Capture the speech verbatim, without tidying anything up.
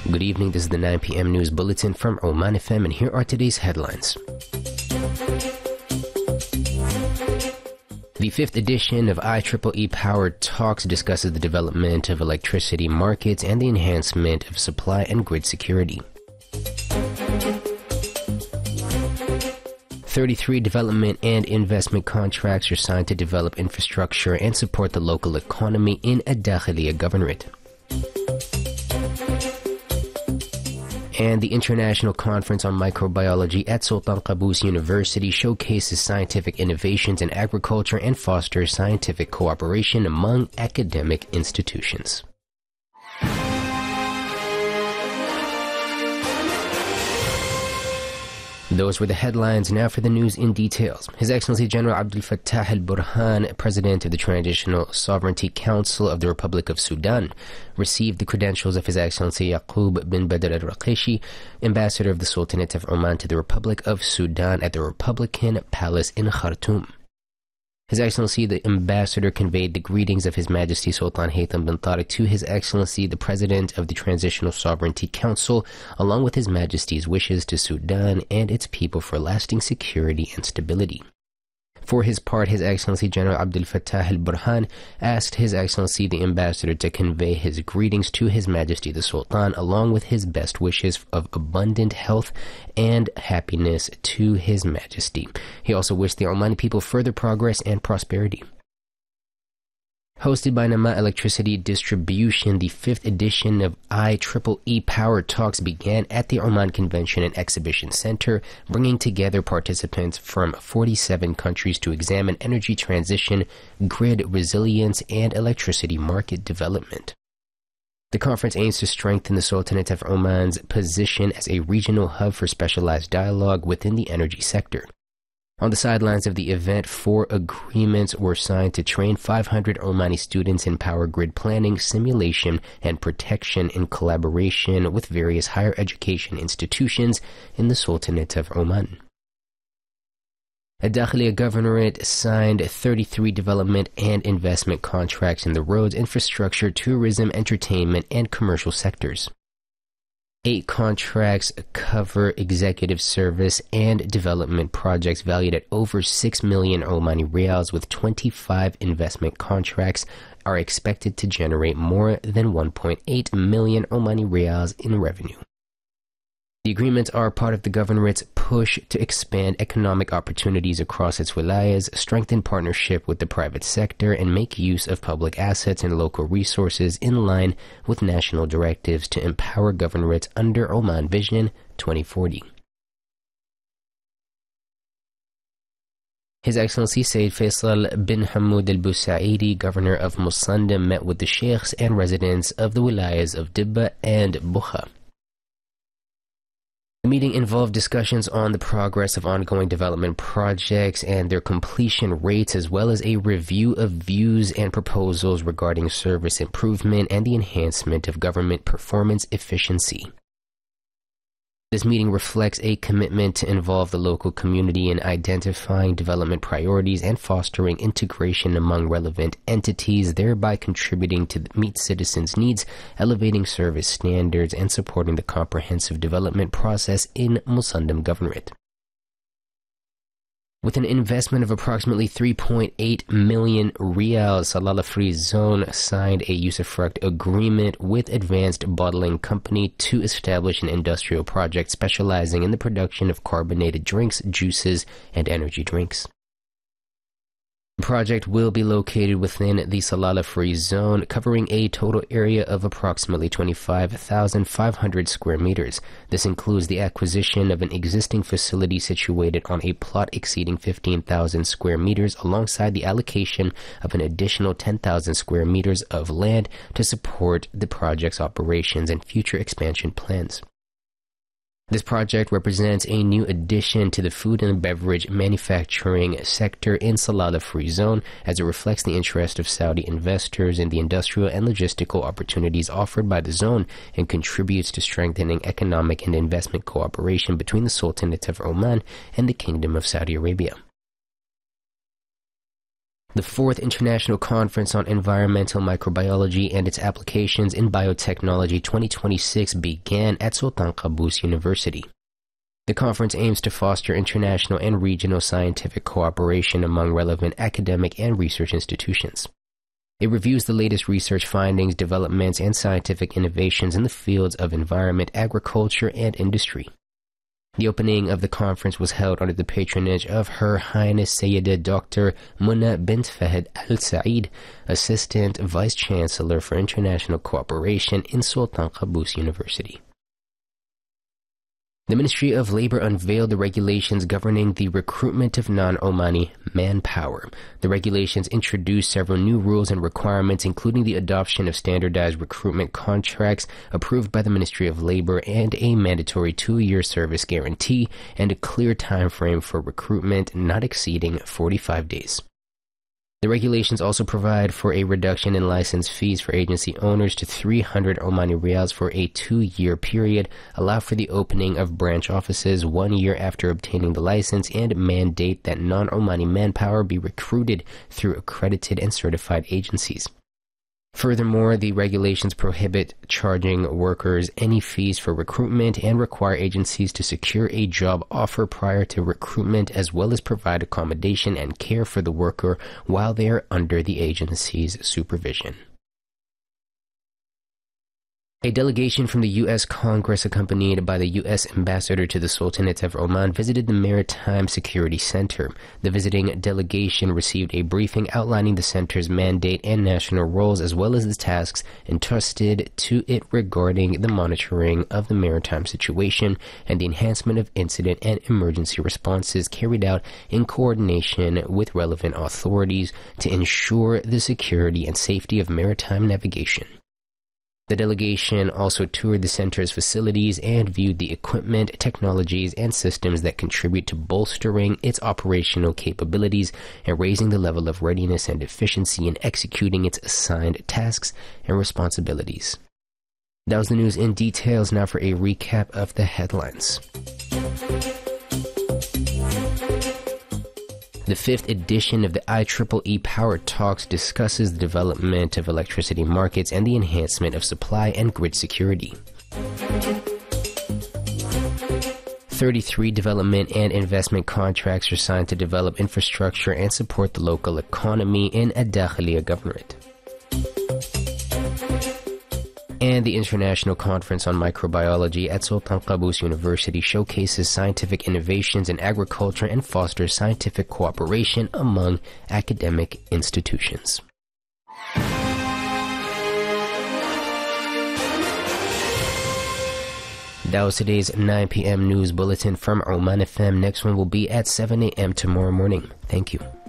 Good evening, this is the nine p.m. news bulletin from Oman F M, and here are today's headlines. The fifth edition of I triple E Powered Talks discusses the development of electricity markets and the enhancement of supply and grid security. thirty-three development and investment contracts are signed to develop infrastructure and support the local economy in a Dakhiliya governorate. And the International Conference on Microbiology at Sultan Qaboos University showcases scientific innovations in agriculture and fosters scientific cooperation among academic institutions. Those were the headlines. Now for the news in details. His Excellency General Abdel Fattah al-Burhan, President of the Transitional Sovereignty Council of the Republic of Sudan, received the credentials of His Excellency Yaqub bin Badr al-Raqishi, Ambassador of the Sultanate of Oman to the Republic of Sudan at the Republican Palace in Khartoum. His Excellency the Ambassador conveyed the greetings of His Majesty Sultan Haytham bin Tariq to His Excellency the President of the Transitional Sovereignty Council, along with His Majesty's wishes to Sudan and its people for lasting security and stability. For his part, His Excellency General Abdel Fattah al-Burhan asked His Excellency the Ambassador to convey his greetings to His Majesty the Sultan, along with his best wishes of abundant health and happiness to His Majesty. He also wished the Omani people further progress and prosperity. Hosted by Nama Electricity Distribution, the fifth edition of I triple E Power Talks began at the Oman Convention and Exhibition Center, bringing together participants from forty-seven countries to examine energy transition, grid resilience, and electricity market development. The conference aims to strengthen the Sultanate of Oman's position as a regional hub for specialized dialogue within the energy sector. On the sidelines of the event, four agreements were signed to train five hundred Omani students in power grid planning, simulation, and protection in collaboration with various higher education institutions in the Sultanate of Oman. A Dakhiliya governorate signed thirty-three development and investment contracts in the roads, infrastructure, tourism, entertainment, and commercial sectors. Eight contracts cover executive service and development projects valued at over six million Omani Riyals, with twenty-five investment contracts are expected to generate more than one point eight million Omani Riyals in revenue. The agreements are part of the governorate's push to expand economic opportunities across its wilayas, strengthen partnership with the private sector, and make use of public assets and local resources in line with national directives to empower governorates under Oman Vision twenty forty. His Excellency Sayyid Faisal bin Hamud al-Busaidi, Governor of Musandam, met with the sheikhs and residents of the wilayas of Dibba and Bukha. The meeting involved discussions on the progress of ongoing development projects and their completion rates, as well as a review of views and proposals regarding service improvement and the enhancement of government performance efficiency. This meeting reflects a commitment to involve the local community in identifying development priorities and fostering integration among relevant entities, thereby contributing to meet citizens' needs, elevating service standards, and supporting the comprehensive development process in Musandam Governorate. With an investment of approximately three point eight million Riyals, Salalah Free Zone signed a usufruct agreement with Advanced Bottling Company to establish an industrial project specializing in the production of carbonated drinks, juices, and energy drinks. The project will be located within the Salalah Free Zone, covering a total area of approximately twenty-five thousand five hundred square meters. This includes the acquisition of an existing facility situated on a plot exceeding fifteen thousand square meters, alongside the allocation of an additional ten thousand square meters of land to support the project's operations and future expansion plans. This project represents a new addition to the food and beverage manufacturing sector in Salalah Free Zone, as it reflects the interest of Saudi investors in the industrial and logistical opportunities offered by the zone and contributes to strengthening economic and investment cooperation between the Sultanate of Oman and the Kingdom of Saudi Arabia. The fourth International Conference on Environmental Microbiology and its Applications in Biotechnology twenty twenty-six began at Sultan Qaboos University. The conference aims to foster international and regional scientific cooperation among relevant academic and research institutions. It reviews the latest research findings, developments, and scientific innovations in the fields of environment, agriculture, and industry. The opening of the conference was held under the patronage of Her Highness Sayyida Doctor Munna bint Fahd Al Saeed, Assistant Vice Chancellor for International Cooperation in Sultan Qaboos University. The Ministry of Labor unveiled the regulations governing the recruitment of non-Omani manpower. The regulations introduced several new rules and requirements, including the adoption of standardized recruitment contracts approved by the Ministry of Labor and a mandatory two-year service guarantee and a clear time frame for recruitment not exceeding forty-five days. The regulations also provide for a reduction in license fees for agency owners to three hundred Omani Riyals for a two-year period, allow for the opening of branch offices one year after obtaining the license, and mandate that non-Omani manpower be recruited through accredited and certified agencies. Furthermore, the regulations prohibit charging workers any fees for recruitment and require agencies to secure a job offer prior to recruitment, as well as provide accommodation and care for the worker while they are under the agency's supervision. A delegation from the U S Congress, accompanied by the U S ambassador to the Sultanate of Oman, visited the Maritime Security Center. The visiting delegation received a briefing outlining the center's mandate and national roles, as well as the tasks entrusted to it regarding the monitoring of the maritime situation and the enhancement of incident and emergency responses carried out in coordination with relevant authorities to ensure the security and safety of maritime navigation. The delegation also toured the center's facilities and viewed the equipment, technologies, and systems that contribute to bolstering its operational capabilities and raising the level of readiness and efficiency in executing its assigned tasks and responsibilities. That was the news in details. Now for a recap of the headlines. The fifth edition of the I triple E Power Talks discusses the development of electricity markets and the enhancement of supply and grid security. thirty-three development and investment contracts are signed to develop infrastructure and support the local economy in Ad-Dakhiliya Governorate. And the International Conference on Microbiology at Sultan Qaboos University showcases scientific innovations in agriculture and fosters scientific cooperation among academic institutions. That was today's nine p m news bulletin from Oman F M. Next one will be at seven a m tomorrow morning. Thank you.